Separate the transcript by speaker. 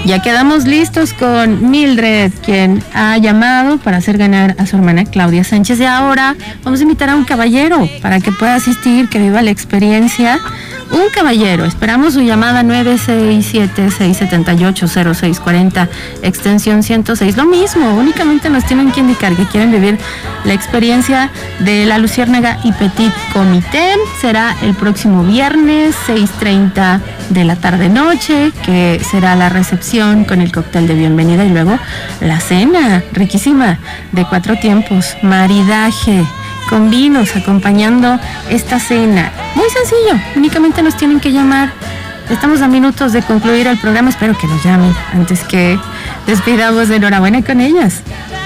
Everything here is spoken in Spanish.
Speaker 1: Ya quedamos listos con Mildred, quien ha llamado para hacer ganar a su hermana Claudia Sánchez. Y ahora vamos a invitar a un caballero para que pueda asistir, que viva la experiencia. Un caballero, esperamos su llamada 967-678-0640, extensión 106. Lo mismo, únicamente nos tienen que indicar que quieren vivir la experiencia de La Luciérnaga y Petit Comité. Será el próximo viernes, 6:30 de la tarde-noche, que será la recepción con el cóctel de bienvenida y luego la cena riquísima de 4 tiempos, maridaje con vinos acompañando esta cena. Muy sencillo, únicamente nos tienen que llamar. Estamos a minutos de concluir el programa, espero que nos llamen antes que despidamos de enhorabuena con ellas.